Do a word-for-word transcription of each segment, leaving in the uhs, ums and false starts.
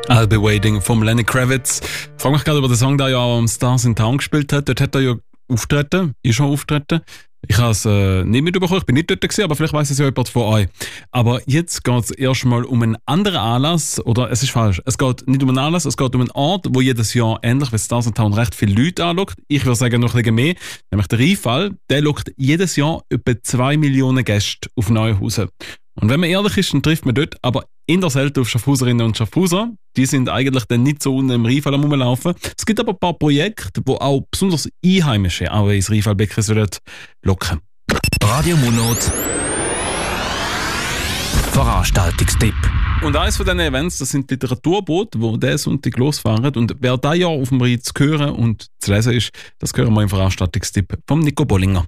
I'll Be Waiting vom Lenny Kravitz. Ich frage mich gerade über den Song, der ja auch am Stars in Town gespielt hat. Dort hat er ja auftreten, ist schon auftreten. Ich habe es äh, nicht mitbekommen, ich bin nicht dort gewesen, aber vielleicht weiss es ja jemand von euch. Aber jetzt geht es erstmal um einen anderen Anlass, oder es ist falsch, es geht nicht um einen Anlass, es geht um einen Ort, wo jedes Jahr ähnlich wie Stars in Town recht viele Leute anlockt. Ich würde sagen noch ein bisschen mehr, nämlich der Rheinfall, der lockt jedes Jahr etwa zwei Millionen Gäste auf Neuhausen. Und wenn man ehrlich ist, dann trifft man dort aber in der selten auf Schaffhauserinnen und Schaffhauser. Die sind eigentlich dann nicht so unten im Rheinfall am Rumlaufen. Es gibt aber ein paar Projekte, die auch besonders Einheimische auch ins Rheinfallbecken locken. Radio Monat Veranstaltungstipp. Und eines von diesen Events, das sind Literaturboote, die diesen Sonntag losfahren. Und wer dieses Jahr auf dem Rhein zu hören und zu lesen ist, das hören wir im Veranstaltungstipp vom Nico Bollinger.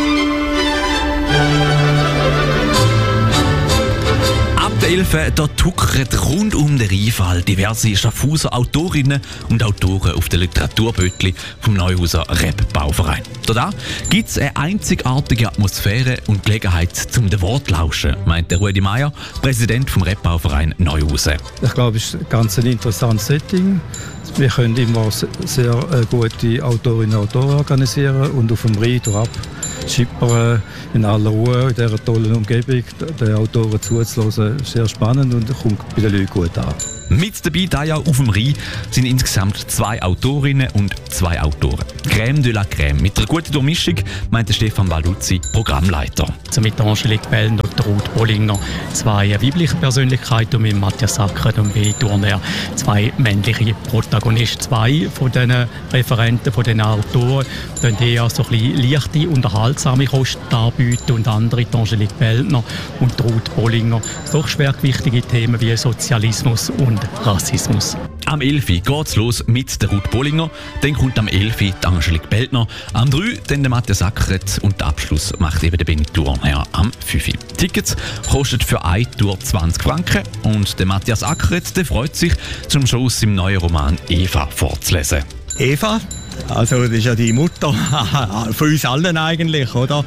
elf da tuckert rund um den Rheinfall diverse Schaffhauser Autorinnen und Autoren auf den Literaturbötli vom Neuhauser Rap-Bauverein. Da gibt es eine einzigartige Atmosphäre und Gelegenheit zum den Wort lauschen, meint der Rudi Meier, Präsident vom Rap-Bauverein Neuhausen. Ich glaube, es ist ein ganz interessantes Setting. Wir können immer sehr gute Autorinnen und Autoren organisieren und auf dem Rhein durchab schippern in aller Ruhe, in dieser tollen Umgebung, den Autoren zuzuhören, sehr spannend und kommt bei den Leuten gut an. Mit dabei dieses Jahr auf dem Rhein sind insgesamt zwei Autorinnen und zwei Autoren. Crème de la Crème. Mit einer guten Durchmischung, meinte Stefan Baluzzi, Programmleiter. Also mit Angelique Bellner und Ruth Bollinger zwei weibliche Persönlichkeiten und mit Matthias Sackert und Willi Turner zwei männliche Protagonisten. Zwei von diesen Referenten, von diesen Autoren, die eher so ein bisschen leichte, unterhaltsame Kost anbieten und andere, die Angelique Bellner und Ruth Bollinger, doch schwergewichtige Themen wie Sozialismus und Rassismus. Am elf Uhr geht es los mit der Ruth Bollinger, dann kommt am elf Uhr die Angelique Bellner, am drei Uhr dann der Matthias Sackert und den Abschluss macht eben der Benny Turner am fünf Uhr. Tickets kosten für eine Tour zwanzig Franken und der Matthias Sackert der freut sich, zum Schluss aus seinem neuen Roman Eva vorzulesen. Eva, also das ist ja die Mutter von uns allen eigentlich, oder?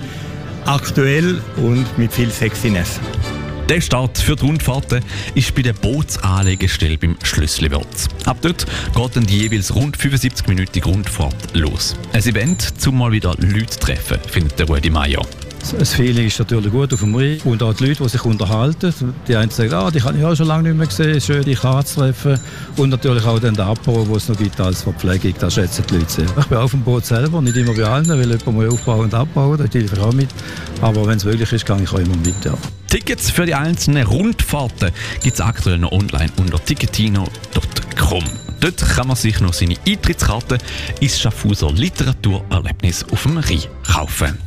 Aktuell und mit viel Sexiness. Der Start für die Rundfahrten ist bei der Bootsanlegestelle beim Schlüsselwörth. Ab dort geht dann die jeweils rund fünfundsiebzig Minuten Rundfahrt los. Ein Event, um mal wieder Leute zu treffen, findet der Rudi Meier. Das Feeling ist natürlich gut auf dem Rhein. Und auch die Leute, die sich unterhalten. Die einen sagen, ah, die habe ich auch schon lange nicht mehr gesehen, schön, dich anzutreffen. Und natürlich auch den Apero, den es noch gibt als Verpflegung, das schätzen die Leute sehr. Ich bin auf dem Boot selber, nicht immer bei allen, weil jemand muss aufbauen und abbauen, da helfe ich auch mit. Aber wenn es möglich ist, gehe ich auch immer mit. Ja. Tickets für die einzelnen Rundfahrten gibt es aktuell noch online unter ticketino punkt com. Dort kann man sich noch seine Eintrittskarte ins Schaffhauser Literaturerlebnis auf dem Rhein kaufen.